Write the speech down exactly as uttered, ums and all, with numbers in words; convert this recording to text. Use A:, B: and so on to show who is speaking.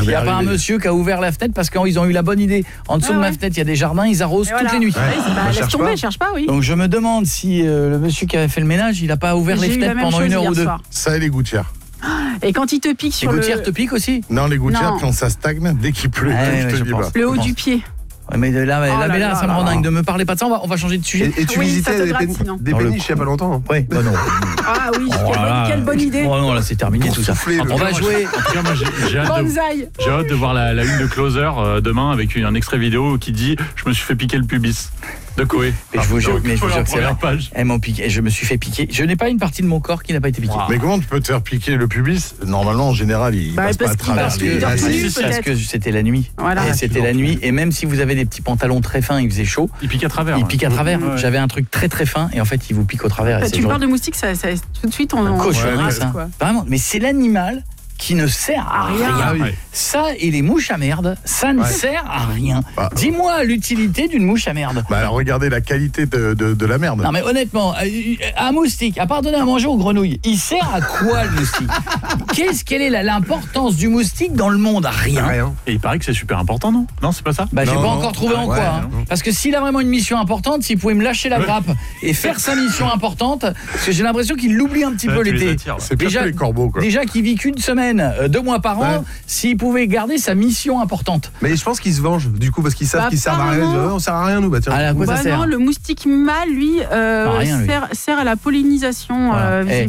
A: n'y a pas un monsieur qui a ouvert la fenêtre parce qu'ils ont eu la bonne idée. En dessous
B: ah,
A: de ma
B: ouais.
A: fenêtre, il y a des jardins, ils arrosent
B: Et
A: toutes
B: voilà.
A: les nuits.
B: Ouais, bah,
C: Bah,
B: laisse
C: cherche
B: tomber,
C: pas.
B: cherche pas, oui.
A: Donc je me demande si euh, le monsieur qui avait fait le ménage, il a pas ouvert
B: J'ai
A: les
B: eu la
A: fenêtres
B: même
A: pendant
B: chose
A: une heure
B: hier
A: ou deux.
B: soir.
C: Ça et les gouttières.
B: Et quand il te pique
A: Les
B: sur le,
A: gouttières te piquent aussi.
C: Non, les gouttières,
B: Non.
C: quand ça stagne, dès qu'il pleut,
A: Ah, ouais,
C: je te
A: je
C: dis
A: pense.
C: pas.
B: le haut
A: Comment
B: du pied.
A: Ouais, mais là, là,
B: Oh
A: là,
B: là
A: mais là,
B: là
A: ça me
B: là
A: rend
B: là.
A: dingue. Ne me parlez pas de ça, on va, on va changer de sujet.
C: Et, et tu
B: Oui, ça
C: visitais
B: te
C: des,
B: gratte,
C: pén-
B: sinon.
C: des
A: Dans le
C: péniches il y a pas longtemps.
A: Ouais, bah non.
B: Ah oui,
A: Oh
B: quelle,
A: là
B: bonne,
A: là.
B: quelle bonne idée.
A: Oh non, là c'est terminé
C: Pour
A: tout ça.
C: souffler, le
A: On va
C: gars,
A: jouer.
D: En tout cas, moi, j'ai j'ai hâte, de,
B: Banzai.
D: j'ai hâte de voir la, la une de Closer euh, demain avec une- un extrait vidéo qui dit « Je me suis fait piquer le pubis » de Koé.
A: Mais je vous jure, mais je vous jure que c'est vrai.
D: Page.
A: Elles m'ont piqué. Je me suis fait piquer. Je n'ai pas une partie de mon corps qui n'a pas été piquée.
D: Wow.
C: Mais comment tu peux te faire piquer le pubis? Normalement, en général, il
B: Bah,
C: passe pas
B: parce
C: à
B: qu'il-
C: travers
B: parce qu'il
C: les
B: dort
C: racines.
B: tout nu,
A: Parce
B: peut-être.
A: que c'était la nuit.
B: Voilà.
A: Et c'était la nuit. Et même si vous avez des petits pantalons très fins, il faisait chaud,
D: Il pique à travers.
A: il
D: ouais.
A: pique à travers.
D: Ouais.
A: J'avais un truc très très fin et en fait, il vous pique au travers. et
B: Bah,
A: c'est
B: tu
A: genre-
B: parles de moustique, ça, ça, tout de suite on
A: un
B: on-
A: cochonnerie,
B: on
A: ça.
B: quoi.
A: Vraiment. Mais c'est l'animal qui ne sert à rien.
C: Ah oui.
D: Ouais.
A: Ça et les mouches à merde, ça ne
C: Ouais.
A: sert à rien.
C: Bah,
A: Dis-moi l'utilité d'une mouche à merde.
C: Bah, alors, regardez la qualité de, de, de la merde.
A: Non mais honnêtement, euh, un moustique, à part donner à manger aux grenouilles, il sert à quoi le moustique? Qu'est-ce quelle est la- l'importance du moustique dans le monde? Rien.
C: Rien.
D: Et il paraît que c'est super important, non? Non, c'est pas ça?
A: Bah j'ai
C: Non,
A: pas
C: non.
A: encore trouvé en
C: Ouais,
A: quoi hein.
C: non.
A: Parce que s'il a vraiment une mission importante, s'il pouvait me lâcher la
D: Ouais.
A: grappe et faire sa mission importante, parce que j'ai l'impression qu'il l'oublie un petit
D: Ouais,
A: peu
D: tu les
A: l'été.
D: attires, ouais.
C: C'est
A: Déjà-
C: déjà les corbeaux, quoi.
A: Déjà qu'il vit qu'une semaine, euh, deux mois par an,
C: Ouais.
A: s'il pouvait garder sa mission importante.
E: Mais je pense qu'ils se vengent, du coup, parce qu'ils savent
B: Bah,
E: qu'ils servent à rien. Ils disent,
B: apparemment-
E: ouais, on sert à rien, nous. Bah, tiens.
A: Ah, à quoi ça
B: Bah
A: sert
B: non, le moustique mâle, lui, euh,
A: Ah, rien, lui.
B: sert, sert à la pollinisation.
A: Voilà.
B: euh,
A: Eh,